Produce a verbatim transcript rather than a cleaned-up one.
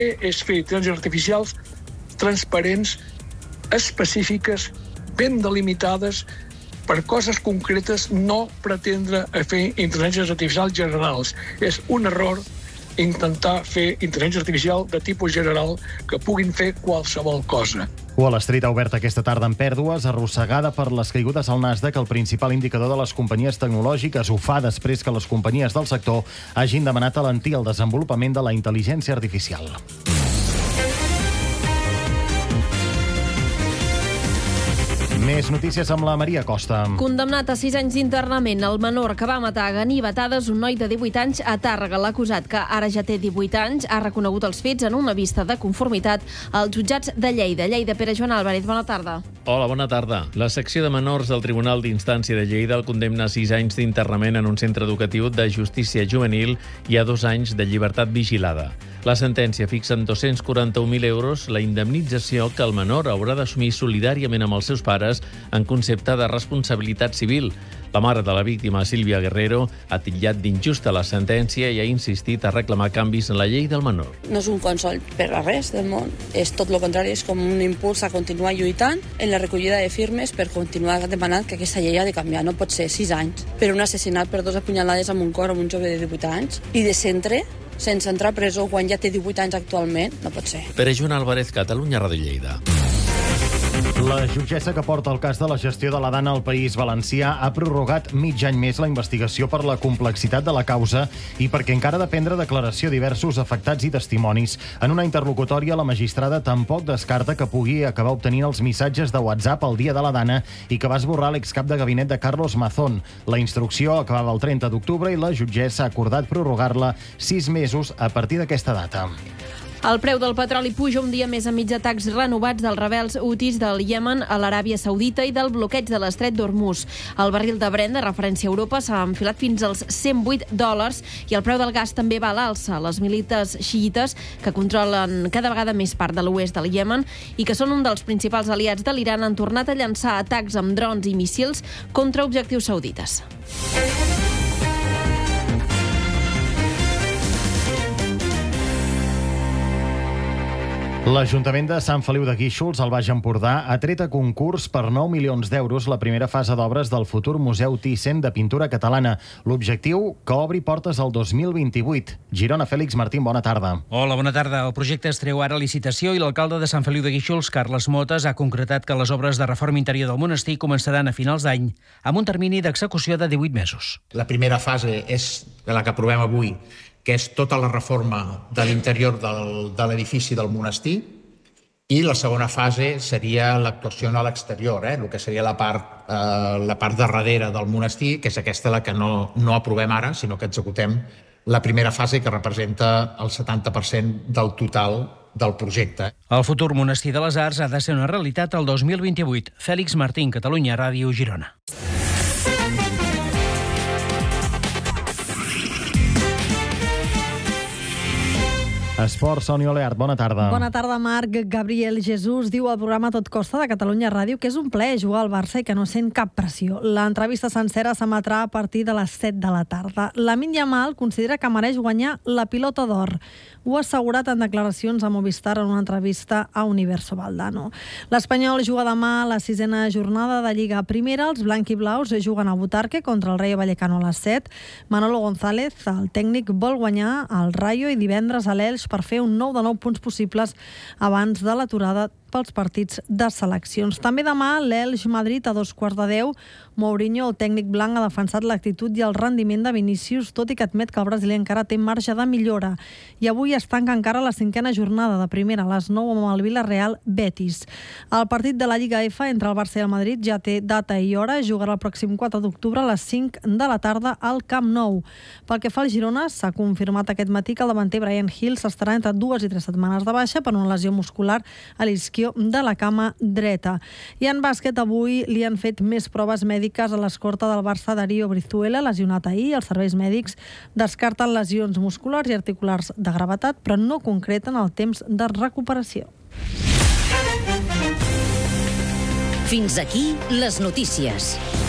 és fer intel·ligències artificials transparents, específiques, ben delimitades, per coses concretes, no pretendre a fer intel·ligències artificials generals. És un error intentar fer intel·ligència artificial de tipus general que puguin fer qualsevol cosa. Wall Street ha obert aquesta tarda en pèrdues, arrossegada per les caigudes al Nasdaq, el principal indicador de les companyies tecnològiques. Ho fa després que les companyies del sector hagin demanat alentir el desenvolupament de la intel·ligència artificial. Més notícies amb la Maria Costa. Condemnat a sis anys d'internament, el menor que va matar a ganivetades un noi de divuit anys a Tàrrega. L'acusat, que ara ja té divuit anys, ha reconegut els fets en una vista de conformitat als jutjats de Lleida. Lleida, Pere Joan Álvarez, bona tarda. Hola, bona tarda. La secció de menors del Tribunal d'Instància de Lleida el condemna a sis anys d'internament en un centre educatiu de justícia juvenil i a dos anys de llibertat vigilada. La sentència fixa en dos-cents quaranta-un mil euros la indemnització que el menor haurà d'assumir solidàriament amb els seus pares en concepte de responsabilitat civil. La mare de la víctima, Sílvia Guerrero, ha titllat d'injusta la sentència i ha insistit a reclamar canvis en la llei del menor. No és un consol per a res del món, és tot el contrari, és com un impuls a continuar lluitant en la recollida de firmes per continuar demanant que aquesta llei ha de canviar. No pot ser sis anys per un assassinat per dos apunyalades amb un cor amb un jove de divuit anys i de centre sense entrar a presó quan ja té divuit anys actualment, no pot ser. Pere Joan Álvarez, Catalunya Ràdio Lleida. La jutgessa que porta el cas de la gestió de la Dana al País Valencià ha prorrogat mig any més la investigació per la complexitat de la causa i perquè encara ha de prendre declaració diversos afectats i testimonis. En una interlocutòria, la magistrada tampoc descarta que pugui acabar obtenint els missatges de WhatsApp el dia de la Dana i que va esborrar l'excap de gabinet de Carlos Mazón. La instrucció acabava el trenta d'octubre i la jutgessa ha acordat prorrogar-la sis mesos a partir d'aquesta data. El preu del petroli puja un dia més enmig d'atacs renovats dels rebels hutis del Iemen a l'Aràbia Saudita i del bloqueig de l'estret d'Hormuz. El barril de Brent, de referència a Europa, s'ha enfilat fins als cent vuit dòlars i el preu del gas també va a l'alça. Les milites xiites, que controlen cada vegada més part de l'oest del Iemen i que són un dels principals aliats de l'Iran, han tornat a llançar atacs amb drons i míssils contra objectius saudites. L'Ajuntament de Sant Feliu de Guíxols, al Baix Empordà, ha tret a concurs per nou milions d'euros la primera fase d'obres del futur Museu Thyssen de pintura catalana. L'objectiu, que obri portes el dos mil vint-i-vuit. Girona, Fèlix Martín, bona tarda. Hola, bona tarda. El projecte es treu ara a licitació i l'alcalde de Sant Feliu de Guíxols, Carles Motes, ha concretat que les obres de reforma interior del monestir començaran a finals d'any, amb un termini d'execució de divuit mesos. La primera fase és la que aprovem avui, que és tota la reforma de l'interior del, de l'edifici del monestir, i la segona fase seria l'actuació a l'exterior, eh? el que seria la part, eh, la part de darrere del monestir, que és aquesta la que no, no aprovem ara, sinó que executem la primera fase, que representa el setanta per cent del total del projecte. El futur monestir de les Arts ha de ser una realitat el dos mil vint-i-vuit. Fèlix Martín, Catalunya Ràdio, Girona. Esports, Sònia Oleart, bona tarda. Bona tarda, Marc. Gabriel Jesús diu al programa Tot Costa de Catalunya Ràdio que és un plaer jugar al Barça i que no sent cap pressió. L'entrevista sencera s'emetrà a partir de les set de la tarda. Lamine Yamal considera que mereix guanyar la pilota d'or. Ho ha assegurat en declaracions a Movistar en una entrevista a Universo Valdano. L'Espanyol juga demà a la sisena jornada de Lliga Primera. Els blanquiblaus juguen a Butarque contra el Rayo Vallecano a les set. Manolo González, el tècnic, vol guanyar al Rayo i divendres a l'Elx per fer un nou de nou punts possibles abans de l'aturada pels partits de seleccions. També demà l'Elx Madrid a dos quarts de deu. Mourinho, el tècnic blanc, ha defensat l'actitud i el rendiment de Vinícius, tot i que admet que el brasiler encara té marge de millora. I avui es tanca encara la cinquena jornada de primera a les nou amb el Villarreal Betis. El partit de la Lliga F entre el Barça i el Madrid ja té data i hora. Jugarà el pròxim quatre d'octubre a les cinc de la tarda al Camp Nou. Pel que fa al Girona, s'ha confirmat aquest matí que el davanter Bryan Gil s'estarà entre dues i tres setmanes de baixa per una lesió muscular a l'isquió de la cama dreta. I en bàsquet avui li han fet més proves mèdiques a l'escorta del Barça Darío Brizuela, lesionat ahir. Els serveis mèdics descarten lesions musculars i articulars de gravetat, però no concreten el temps de recuperació. Fins aquí les notícies.